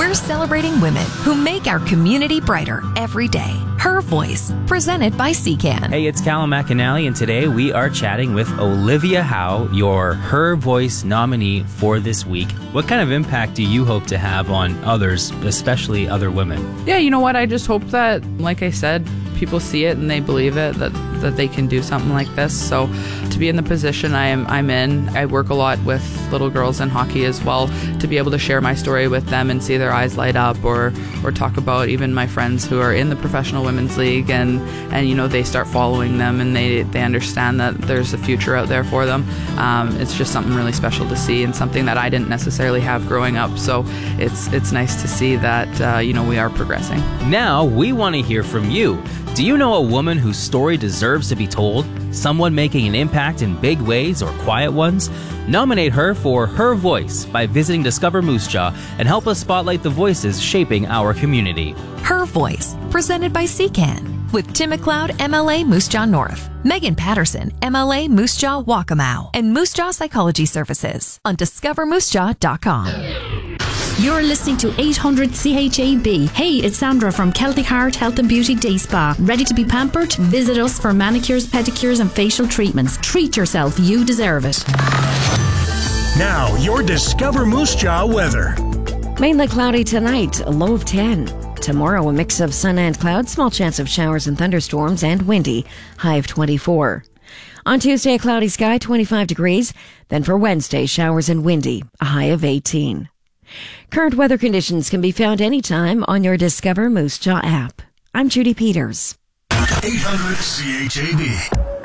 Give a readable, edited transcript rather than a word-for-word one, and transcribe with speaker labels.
Speaker 1: We're celebrating women who make our community brighter every day. Her Voice, presented by CCAN.
Speaker 2: Hey, it's Callum McAnally, and today we are chatting with Olivia Howe, your Her Voice nominee for this week. What kind of impact do you hope to have on others, especially other women?
Speaker 3: Yeah, you know what? I just hope that, like I said, people see it and they believe it, that they can do something like this. So to be in the position I'm in, I work a lot with little girls in hockey as well, to be able to share my story with them and see their eyes light up, or talk about even my friends who are in the professional women's league, and you know, they start following them and they understand that there's a future out there for them. It's just something really special to see, and something that I didn't necessarily have growing up. So it's nice to see that you know, we are progressing.
Speaker 2: Now we want to hear from you. Do you know a woman whose story deserves to be told? Someone making an impact in big ways or quiet ones? Nominate her for Her Voice by visiting Discover Moose Jaw and help us spotlight the voices shaping our community.
Speaker 1: Her Voice, presented by CCAN, with Tim McLeod, MLA Moose Jaw North, Megan Patterson, MLA Moose Jaw Waccamaw, and Moose Jaw Psychology Services on discovermoosejaw.com.
Speaker 4: You're listening to 800 CHAB. Hey, it's Sandra from Celtic Heart Health and Beauty Day Spa. Ready to be pampered? Visit us for manicures, pedicures and facial treatments. Treat yourself. You deserve it.
Speaker 5: Now, your Discover Moose Jaw weather.
Speaker 6: Mainly cloudy tonight, a low of 10. Tomorrow, a mix of sun and clouds, small chance of showers and thunderstorms, and windy, high of 24. On Tuesday, a cloudy sky, 25 degrees. Then for Wednesday, showers and windy, a high of 18. Current weather conditions can be found anytime on your Discover Moose Jaw app. I'm Judy Peters.
Speaker 5: 800 CHAB.